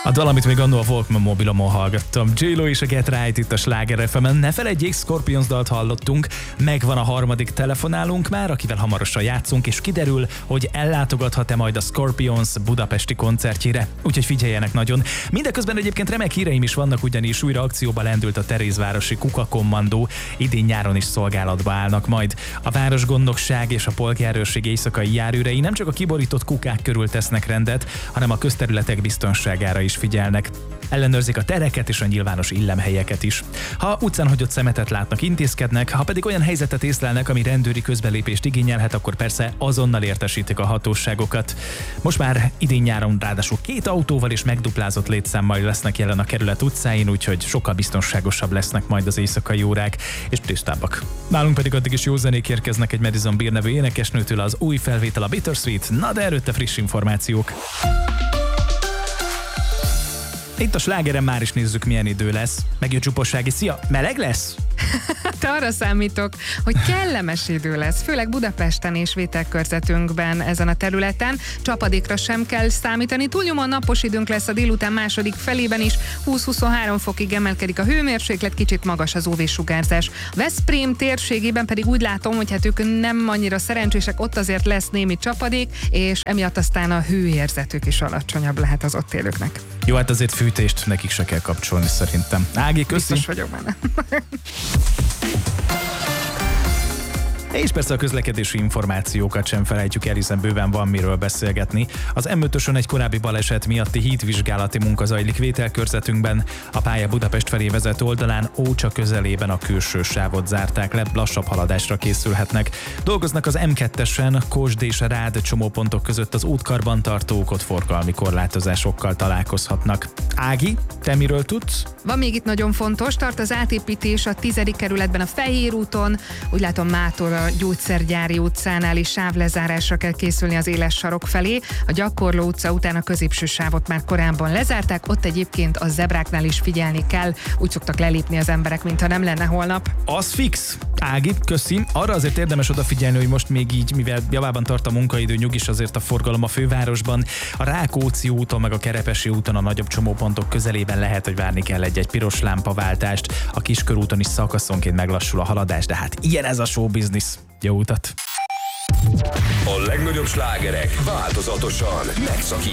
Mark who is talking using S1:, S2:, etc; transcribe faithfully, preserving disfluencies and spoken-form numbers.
S1: Hát valamit még annól a Walkman mobilomon hallgattam. J-Lo és a Get Right itt a Sláger ef emen. Ne felejtjék, Scorpions dalt hallottunk. Megvan a harmadik telefonálunk már, akivel hamarosan játszunk, és kiderül, hogy ellátogathat-e majd a Scorpions budapesti koncertjére. Úgyhogy figyeljenek nagyon. Mindeközben egyébként remek híreim is vannak, ugyanis újra akcióba lendült a Terézvárosi Kuka Kommandó. Idén nyáron is szolgálatba állnak majd. A városgondnokság és a polgárőrség éjszakai járőrei nem csak a kiborított kukák körül tesznek rendet, hanem a közterületek biztonságára is figyelnek. Ellenőrzik a tereket és a nyilvános illemhelyeket is. Ha utcán hagyott szemetet látnak, intézkednek, ha pedig olyan helyzetet észlelnek, ami rendőri közbelépést igényelhet, akkor persze azonnal értesítik a hatóságokat. Most már idén nyáron ráadásul két autóval és megduplázott létszámmal lesznek jelen a kerület utcáin, úgyhogy sokkal biztonságosabb lesznek majd az éjszakai órák, és tisztábbak. Nálunk pedig addig is jó zenék érkeznek egy Madison Beer nevű énekesnőtől, az új felvétel a Bittersweet, na de előtte friss információk. Itt a Slágeren már is nézzük, milyen idő lesz. Megjött Csupossági. Szia, meleg lesz?
S2: Te arra számítok, hogy kellemes idő lesz, főleg Budapesten és vételkörzetünkben ezen a területen. Csapadékra sem kell számítani. Túlnyomóan napos időnk lesz a délután második felében is. húsz-huszonhárom fokig emelkedik a hőmérséklet, kicsit magas az u vé-sugárzás. Veszprém térségében pedig úgy látom, hogy hát ők nem annyira szerencsések, ott azért lesz némi csapadék, és emiatt aztán a hőérzetük is alacsonyabb lehet az ott élőknek.
S1: Jó, hát azért fűtést nekik se kell kapcsolni szerintem. Ági, köszi.
S2: Biztos vagyok benne.
S1: És persze a közlekedési információkat sem felejtjük el, hiszen bőven van miről beszélgetni. Az em ötösön egy korábbi baleset miatti hídvizsgálati munka zajlik vételkörzetünkben. A pálya Budapest felé vezető oldalán Ócsa közelében a külső sávot zárták le, lassabb haladásra készülhetnek. Dolgoznak az em kettesen, Kosd és Rád csomópontok között az útkarbantartók, ott forgalmi korlátozásokkal találkozhatnak. Ági, te miről tudsz?
S2: Van még itt nagyon fontos, tart az átépítés a tizedik kerületben a Fehér úton, úgy látom mától a Gyógyszergyári utcánál is sávlezárásra kell készülni az éles sarok felé. A Gyakorló utca után a középső sávot már korábban lezárták, ott egyébként a zebráknál is figyelni kell, úgy szoktak lelépni az emberek, mintha nem lenne holnap.
S1: Az fix. Ági, köszi. Arra azért érdemes odafigyelni, hogy most még így, mivel javában tart a munkaidő, nyugis azért a forgalom a fővárosban. A Rákóczi úton meg a Kerepesi úton a nagyobb csomópontok közelében lehet, hogy várni kell egy-egy piros lámpaváltást. A Kiskörúton is szakaszonként meglassul a haladás, de hát ilyen ez a show business. Jó utat!
S3: A legnagyobb slágerek változatosan megszakítják